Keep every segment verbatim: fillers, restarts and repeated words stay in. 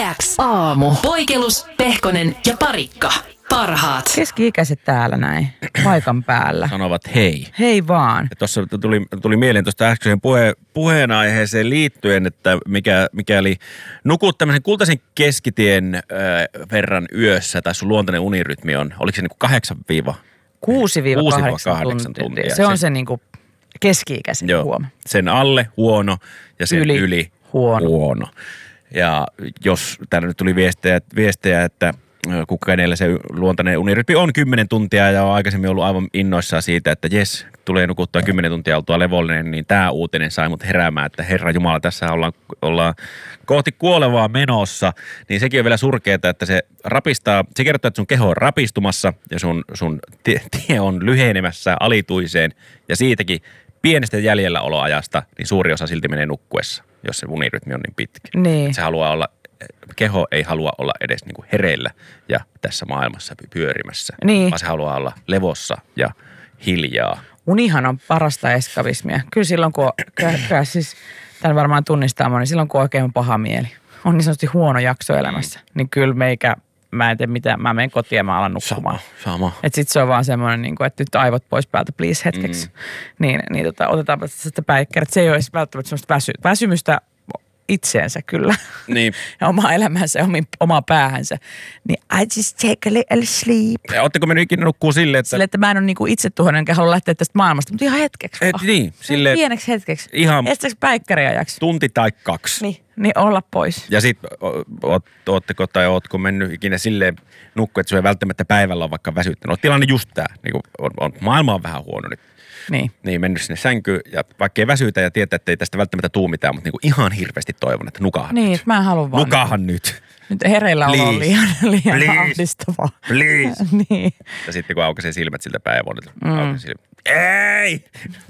X aamu. Poikelus, Pehkonen ja Parikka. Parhaat. Keski-ikäiset täällä näin, paikan päällä. Sanovat hei. Hei vaan. Tuossa tuli, tuli mieleen tuosta äskeiseen puhe, puheenaiheeseen liittyen, että mikä, mikäli nukut tämmöisen kultaisen keskitien äh, verran yössä, tai sun luontainen unirytmi on, oliko se niinku kahdeksan viiva kuusi kahdeksan tuntia. tuntia. Se on se, se niinku keski-ikäisen huoma. Sen alle huono ja sen yli, yli huono. huono. Ja jos täällä nyt tuli viestejä, viestejä että kenellä se luontainen unirytmi on kymmenen tuntia ja on aikaisemmin ollut aivan innoissaan siitä, että jes, tulee nukuttua kymmenen tuntia oltua levollinen, niin tämä uutinen sai mut heräämään, että Herra Jumala, tässä ollaan, ollaan kohti kuolevaa menossa, niin sekin on vielä surkeeta, että se rapistaa, se kertoo, että sun keho on rapistumassa ja sun, sun tie, tie on lyhenemässä alituiseen ja siitäkin pienestä jäljellä oloajasta, niin suuri osa silti menee nukkuessa, jos se unirytmi on niin pitkä. Niin. Se haluaa olla keho ei halua olla edes niinku hereillä ja tässä maailmassa pyörimässä, niin. vaan se haluaa olla levossa ja hiljaa. Unihan on parasta eskavismia. Kyllä silloin, kun on, siis, tämän varmaan tunnistaa moni, silloin kun oikein on paha mieli, on niin sanotusti huono jakso elämässä, mm. niin kyllä meikä, mä en tee mitään, mä menen kotiin ja mä alan nukkumaan. Sama, sama. Että sit se on vaan semmoinen, niin kuin, että nyt aivot pois päältä, please, hetkeksi. Mm. Niin, niin tota, otetaanpa sitä päikkärät. Se ei ole välttämättä semmoista väsy, väsymystä, itseensä kyllä. Niin. Ja omaa elämänsä ja omaa päähänsä. Niin I just take a little sleep. Ja ootteko mennyt ikinä nukkuu silleen, että... Silleen, että mä en ole niinku itse tuhoinen, enkä halua lähteä tästä maailmasta, mutta ihan hetkeksi. Et, niin, silleen... Pieneksi hetkeksi. Ihan... Estääkö päikkäriajaksi? Tunti tai kaksi. Niin, niin olla pois. Ja sit ootteko tai ootko mennyt ikinä silleen nukkuu, että se ei välttämättä päivällä on vaikka väsyttänyt. Oot tilanne just tää. Niin on, on, maailma on vähän huono nyt. Niin. Niin, mennyt sinne sänkyyn ja vaikka ei väsytä ja tietää, että ei tästä välttämättä tuu mitään, mutta niinku ihan hirveästi toivon, että nukahan niin, nyt. Niin, mä en halua vaan. Nukahan nyt. Nyt hereillä olo on liian, liian ahdistavaa. Please. Niin. Ja sitten kun aukaisee silmät siltä päiväunilta. Mm. Silmät. Ei!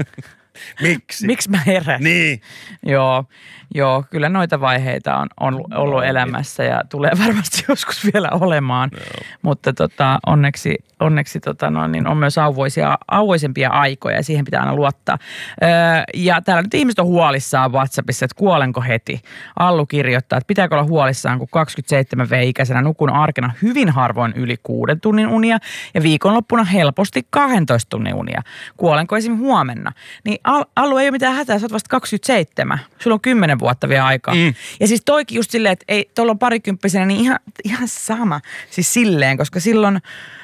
Miksi? Miksi mä herään? Niin. Joo, joo, kyllä noita vaiheita on, on ollut no, elämässä ja tulee varmasti joskus vielä olemaan. No. Mutta tota, onneksi, onneksi tota, no, niin on myös auvoisia, auvoisempia aikoja ja siihen pitää aina luottaa. Öö, ja täällä nyt ihmiset on huolissaan WhatsAppissa, että kuolenko heti. Allu kirjoittaa, että pitääkö olla huolissaan, kun kaksikymmentäseitsemän vuotiaana nukun arkena hyvin harvoin yli kuuden tunnin unia ja viikonloppuna helposti kahdentoista tunnin unia. Kuolenko esimerkiksi huomenna? Niin Allu ei ole mitään hätää, sä oot vasta kaksikymmentäseitsemän. Sulla on kymmenen vuotta vielä aikaa. Mm. Ja siis toikin just silleen, että ei, tuolla on parikymppisenä, niin ihan, ihan sama. Siis silleen, koska silloin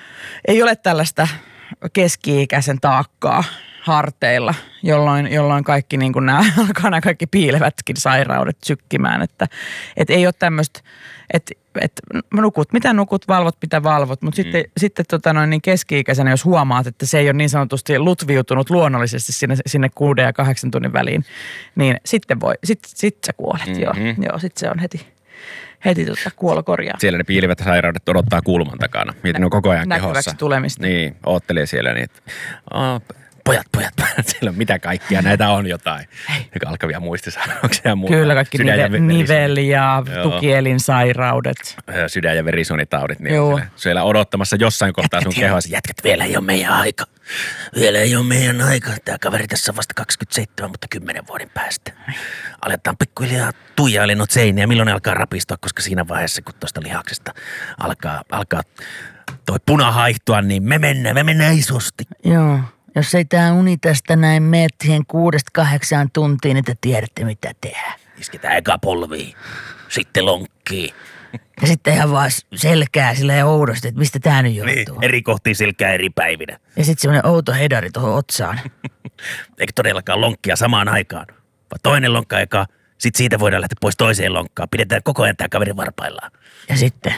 ei ole tällaista keski-ikäisen taakkaa harteilla, jolloin, jolloin kaikki niin kuin nämä, alkaa nämä kaikki piilevätkin sairaudet sykkimään. Että et ei ole tämmöistä, että et, nukut, mitä nukut, valvot, mitä valvot. Mutta mm. sitten, sitten tota noin, niin keski-ikäisenä, jos huomaat, että se ei ole niin sanotusti lutviutunut luonnollisesti sinne, sinne kuuden ja kahdeksan tunnin väliin, niin sitten voi, sit, sit sä kuolet. Mm-hmm. Joo, joo sitten se on heti, heti tota kuolokorjaa. Siellä ne piilivät sairaudet odottaa kulman takana. Mietin, ne on koko ajan kehossa. Näkyväksi tulemista. Niin, oottelee siellä niin, että oh, pojat, pojat, pojat, siellä on mitä kaikkia, näitä on jotain. Joka alkavia muistisairauksia ja muuta. Kyllä, kaikki nive, ja nivel- ja tukielinsairaudet. Sydän- ja verisuonitaudit, niin on siellä, siellä odottamassa jossain kohtaa jätkät sun kehossa. Jätkät, vielä ei ole meidän aika. Vielä ei ole meidän aika. Tämä kaveri tässä on vasta kaksikymmentäseitsemän, mutta kymmenen vuoden päästä. Aletaan pikkuhiljaa tuijailemaan noita seiniä. Milloin ne alkaa rapistua, koska siinä vaiheessa, kun tuosta lihaksesta alkaa, alkaa toi puna haihtua, niin me mennään, me mennään isosti. Joo. Jos ei tää uni tästä näin mene siihen kuudesta kahdeksaan tuntiin, niin te tiedätte mitä tehdään. Isketään eka polviin, sitten lonkkiin. Ja sitten ihan vaan selkää silleen oudosti, että mistä tää nyt johtuu. Niin, eri kohtiin selkää eri päivinä. Ja sitten semmoinen outo hedari tuohon otsaan. Eikö todellakaan lonkkia samaan aikaan? Vaan toinen lonkka eka, sitten siitä voidaan lähteä pois toiseen lonkkaan. Pidetään koko ajan tää kaverin varpaillaan. Ja sitten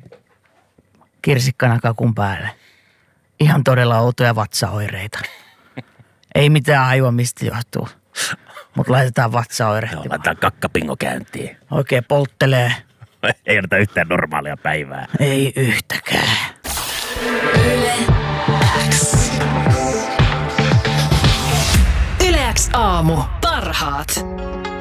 kirsikkana kakun päälle. Ihan todella outoja vatsaoireita. Ei mitään hajua mistä johtuu. Mutta laitetaan vatsaoirehtimaan. Laitetaan kakkapingo käyntiin. Oikein polttelee. Ei odota yhtään normaalia päivää. Ei yhtäkään. Yle X. Yle X aamu. Parhaat.